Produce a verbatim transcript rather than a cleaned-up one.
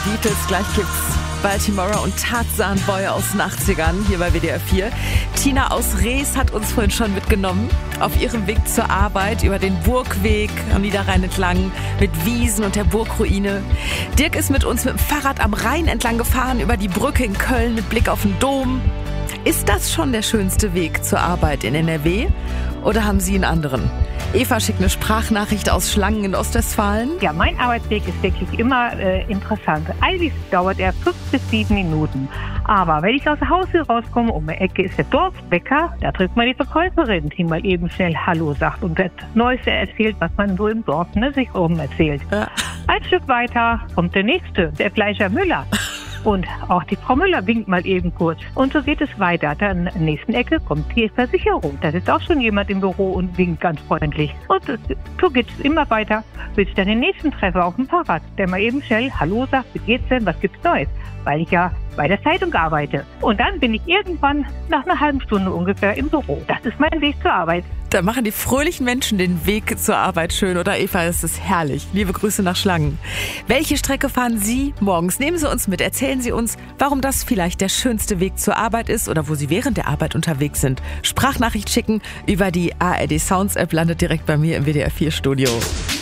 Beatles, gleich gibt's Baltimore und Tarzan Boy aus den achtzigern hier bei W D R vier. Tina aus Rees hat uns vorhin schon mitgenommen auf ihrem Weg zur Arbeit über den Burgweg am Niederrhein entlang mit Wiesen und der Burgruine. Dirk ist mit uns mit dem Fahrrad am Rhein entlang gefahren über die Brücke in Köln mit Blick auf den Dom. Ist das schon der schönste Weg zur Arbeit in N R W oder haben Sie einen anderen? Eva schickt eine Sprachnachricht aus Schlangen in Ostwestfalen. Ja, mein Arbeitsweg ist wirklich immer äh, interessant. Eigentlich dauert er fünf bis sieben Minuten. Aber wenn ich aus der Haustür rauskomme, um die Ecke ist der Dorfbäcker, da trifft man die Verkäuferin, die mal eben schnell Hallo sagt und das Neueste erzählt, was man so im Dorf ne, sich oben erzählt. Ja. Ein Stück weiter kommt der Nächste, der Fleischer Müller. Und auch die Frau Müller winkt mal eben kurz. Und so geht es weiter. Dann in der nächsten Ecke kommt die Versicherung. Da sitzt auch schon jemand im Büro und winkt ganz freundlich. Und so geht es immer weiter, bis ich dann den nächsten treffe auf dem Fahrrad, der mal eben schnell Hallo sagt, wie geht's denn, was gibt's Neues? Weil ich ja bei der Zeitung arbeite. Und dann bin ich irgendwann nach einer halben Stunde ungefähr im Büro. Das ist mein Weg zur Arbeit. Da machen die fröhlichen Menschen den Weg zur Arbeit schön, oder Eva? Es ist herrlich. Liebe Grüße nach Schlangen. Welche Strecke fahren Sie morgens? Nehmen Sie uns mit, erzählen Sie uns, warum das vielleicht der schönste Weg zur Arbeit ist oder wo Sie während der Arbeit unterwegs sind. Sprachnachricht schicken über die A R D Sounds App, landet direkt bei mir im W D R vier Studio.